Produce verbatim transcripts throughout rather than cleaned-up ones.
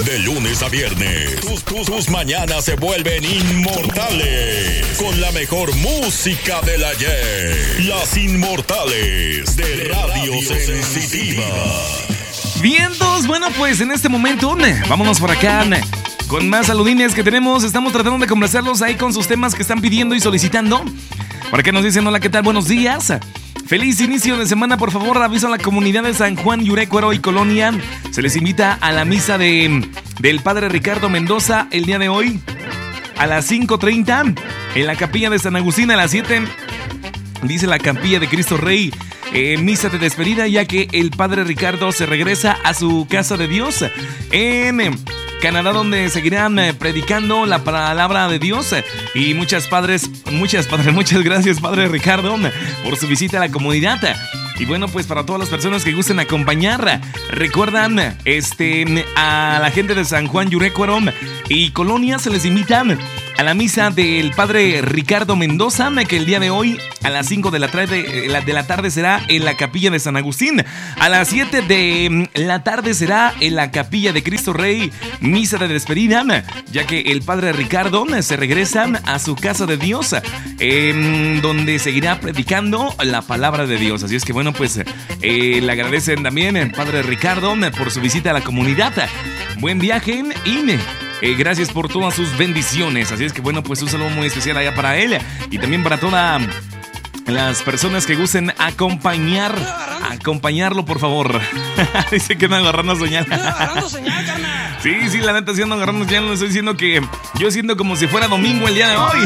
De lunes a viernes, tus, tus, tus mañanas se vuelven inmortales. Con la mejor música del ayer. Las Inmortales de Radio Sensitiva. Vientos, bueno, pues en este momento, vámonos por acá con más saludines que tenemos. Estamos tratando de complacerlos ahí con sus temas que están pidiendo y solicitando. Por acá nos dicen, hola, ¿qué tal? Buenos días. Feliz inicio de semana, por favor, aviso a la comunidad de San Juan, Yurecuaro y Colonia. Se les invita a la misa de, del Padre Ricardo Mendoza el día de hoy a las cinco treinta en la capilla de San Agustín. A las siete dice la capilla de Cristo Rey, eh, misa de despedida, ya que el Padre Ricardo se regresa a su casa de Dios en Canadá, donde seguirán eh, predicando la palabra de Dios. Y muchas padres, muchas padres, muchas gracias, Padre Ricardo, por su visita a la comunidad. Y bueno, pues para todas las personas que gusten acompañar, recuerdan este, a la gente de San Juan, Yurecuaro y Colonia, se les invitan a la misa del Padre Ricardo Mendoza, que el día de hoy a las cinco de la tarde, de la tarde será en la capilla de San Agustín. A las siete de la tarde será en la capilla de Cristo Rey, misa de despedida, ya que el Padre Ricardo se regresa a su casa de Dios, eh, donde seguirá predicando la palabra de Dios. Así es que bueno, pues eh, le agradecen también al Padre Ricardo por su visita a la comunidad. Buen viaje y Eh, gracias por todas sus bendiciones. Así es que bueno, pues un saludo muy especial allá para él y también para todas las personas que gusten acompañar, acompañarlo, por favor. Dice que anda agarrando señal. agarrando señal, carnal. Sí, sí, la neta, sí ando agarrando señal. No estoy diciendo que yo siento como si fuera domingo el día de hoy.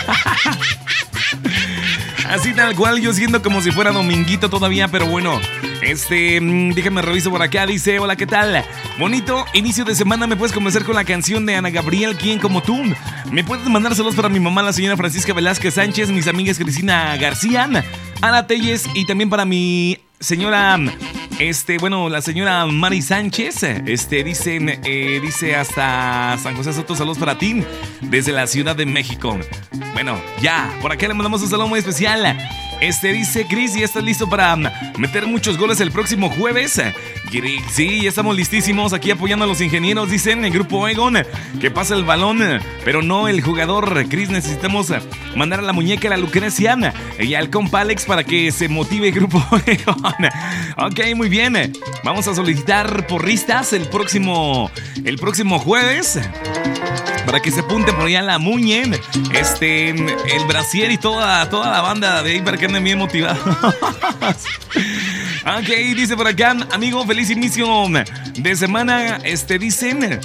Así tal cual, yo siento como si fuera dominguito todavía, pero bueno, este, déjame reviso por acá, dice, hola, ¿qué tal? Bonito inicio de semana, ¿me puedes comenzar con la canción de Ana Gabriel, ¿Quién como tú? ¿Me puedes mandar saludos para mi mamá, la señora Francisca Velázquez Sánchez, mis amigas Cristina García, Ana Telles y también para mi señora, este, bueno, la señora Mari Sánchez, este, dicen, eh, dice hasta San José Soto, saludos para ti, desde la Ciudad de México. Bueno, ya, por acá le mandamos un saludo muy especial. Este dice, Cris, ¿ya estás listo para meter muchos goles el próximo jueves? Sí, ya estamos listísimos aquí apoyando a los ingenieros, dicen, el grupo Egon, que pasa el balón, pero no el jugador. Cris, necesitamos mandar a la muñeca, a la Lucrecia y al compa Alex para que se motive el grupo Egon. Ok, muy bien, vamos a solicitar porristas el próximo, el próximo jueves, para que se apunte por allá la Muñe, este, el Brasier y toda, toda la banda de ahí para que anden bien motivados. Ok, dice por acá, amigo, feliz inicio de semana. Este, dicen,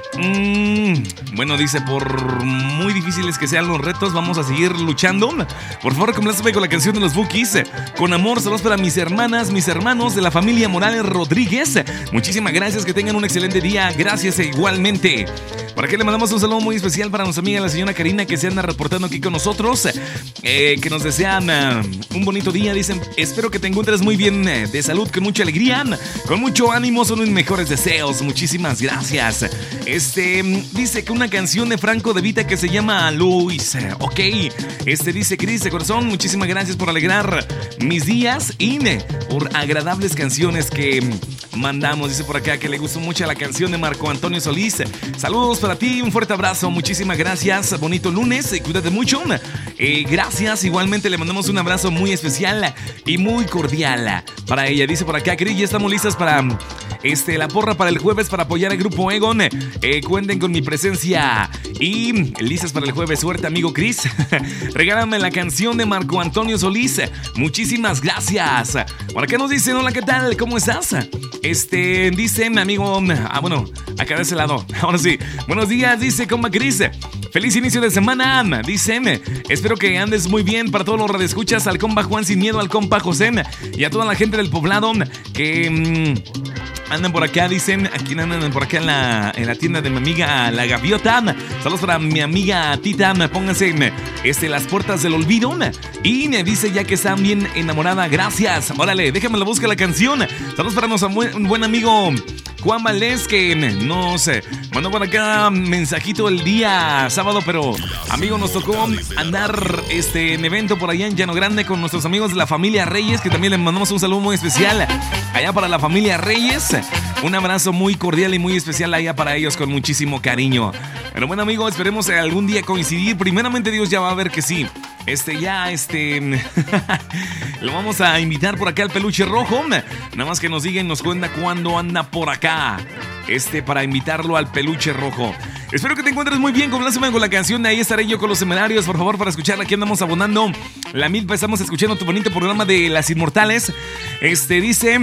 mmm, bueno, dice, por muy difíciles que sean los retos, vamos a seguir luchando. Por favor, complázame con la canción de los Bukis. Con amor, saludos para mis hermanas, mis hermanos de la familia Morales Rodríguez. Muchísimas gracias, que tengan un excelente día. Gracias e igualmente. Por aquí le mandamos un saludo muy especial para nuestra amiga la señora Karina, que se anda reportando aquí con nosotros, eh, que nos desean uh, un bonito día. Dicen, espero que te encuentres muy bien, eh, de salud, con mucha alegría, con mucho ánimo, son mis mejores deseos. Muchísimas gracias. Este, dice que una canción de Franco De Vita que se llama Luis. Ok, este dice, Cris de corazón, muchísimas gracias por alegrar mis días y por agradables canciones que mandamos. Dice por acá que le gustó mucho la canción de Marco Antonio Solís. Saludos para ti, un fuerte abrazo, muchísimas gracias, bonito lunes, cuídate mucho. Eh, gracias, igualmente le mandamos un abrazo muy especial y muy cordial para ella. Dice por acá, Cris, ya estamos listas para este, la porra para el jueves para apoyar al grupo Egon. Eh, cuenten con mi presencia y listas para el jueves. Suerte, amigo Cris. Regálame la canción de Marco Antonio Solís. Muchísimas gracias. Por acá nos dicen, hola, ¿qué tal? ¿Cómo estás? Este, dice mi amigo, ah, bueno, acá de ese lado, ahora sí. Buenos días, dice compa Cris. Feliz inicio de semana, dicen. Espero que andes muy bien. Para todos los radioescuchas, al compa Juan Sin Miedo, al compa José y a toda la gente del poblado que mmm, andan por acá, dicen. Aquí andan por acá en la, en la tienda de mi amiga La Gaviota. Saludos para mi amiga Tita. Pónganse este, las puertas del olvido. Y me dice ya que están bien enamorada. Gracias. Órale, déjame la busca la canción. Saludos para nuestro buen, buen amigo Juan Valdés, que nos mandó por acá mensajito el día sábado, pero amigo, nos tocó andar este, en evento por allá en Llano Grande con nuestros amigos de la familia Reyes, que también les mandamos un saludo muy especial allá para la familia Reyes. Un abrazo muy cordial y muy especial allá para ellos con muchísimo cariño. Pero bueno, amigo, esperemos algún día coincidir. Primeramente Dios ya va a ver que sí. Este ya, este... lo vamos a invitar por acá al Peluche Rojo. Nada más que nos diga y nos cuenta cuándo anda por acá. Este, para invitarlo al Peluche Rojo. Espero que te encuentres muy bien. Complázame con la canción de Ahí estaré yo con los semanarios. Por favor, para escucharla, aquí andamos abonando la milpa. Estamos escuchando tu bonito programa de Las Inmortales. Este dice,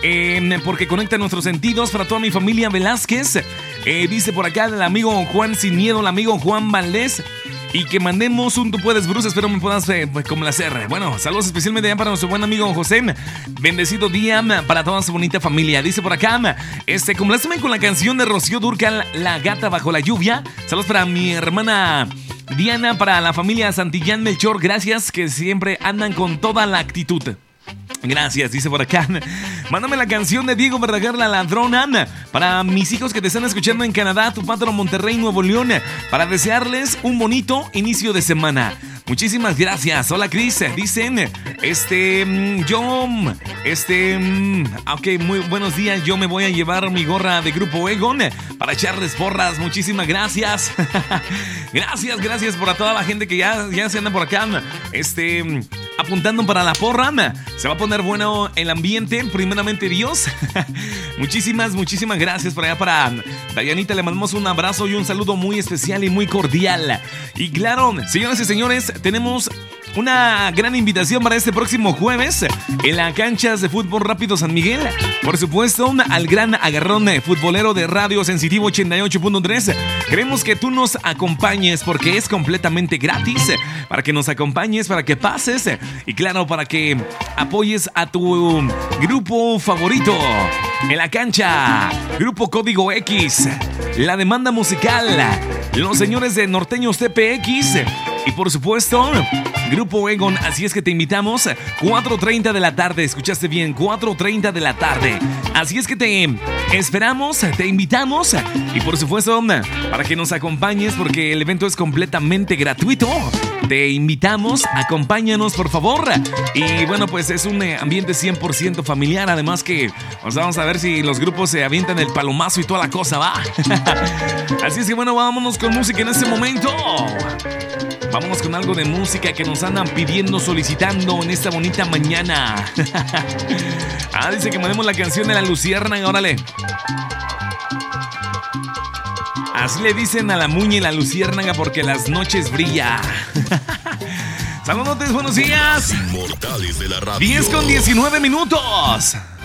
eh, porque conecta nuestros sentidos para toda mi familia Velázquez. Eh, dice por acá el amigo Juan Sin Miedo, el amigo Juan Valdés. Y que mandemos un Tú Puedes, Bruce. Espero me puedas eh, complacer. Bueno, saludos especialmente para nuestro buen amigo José. Bendecido día para toda su bonita familia. Dice por acá, este, compláceme con la canción de Rocío Dúrcal, La Gata Bajo la Lluvia. Saludos para mi hermana Diana, para la familia Santillán Melchor. Gracias, que siempre andan con toda la actitud. Gracias, dice por acá. Mándame la canción de Diego Verdaguer, La Ladrona. Para mis hijos que te están escuchando en Canadá, Tupátaro, Monterrey, Nuevo León. Para desearles un bonito inicio de semana. Muchísimas gracias. Hola, Cris. Dicen, este, yo, este, ok, muy buenos días. Yo me voy a llevar mi gorra de Grupo Egon para echarles porras. Muchísimas gracias. Gracias, gracias por a toda la gente que ya, ya se anda por acá. Este, apuntando para la porra. Se va a poner bueno el ambiente, primeramente Dios. Muchísimas, muchísimas gracias por allá para Dayanita. Le mandamos un abrazo y un saludo muy especial y muy cordial. Y claro, señoras y señores, tenemos una gran invitación para este próximo jueves en la canchas de fútbol rápido San Miguel. Por supuesto, al gran agarrón futbolero de Radio Sensitivo ochenta y ocho punto tres. Queremos que tú nos acompañes porque es completamente gratis. Para que nos acompañes, para que pases y claro, para que apoyes a tu grupo favorito en la cancha. Grupo Código X, La Demanda Musical, los señores de Norteños T P X y por supuesto Grupo Egon. Así es que te invitamos cuatro treinta de la tarde. Escuchaste bien, cuatro treinta de la tarde. Así es que te esperamos, te invitamos y por supuesto para que nos acompañes porque el evento es completamente gratuito. Te invitamos, acompáñanos por favor. Y bueno, pues es un ambiente cien por ciento familiar. Además que pues vamos a ver si los grupos se avientan el palomazo y toda la cosa, ¿va? Así es que bueno, vámonos con música en este momento. Vámonos con algo de música que nos andan pidiendo, solicitando en esta bonita mañana. Ah, dice que mandemos la canción de La Luciérnaga, órale. Así le dicen a la muñe la luciérnaga porque las noches brilla. Saludos, buenos días. Inmortales de la radio. diez con diecinueve minutos.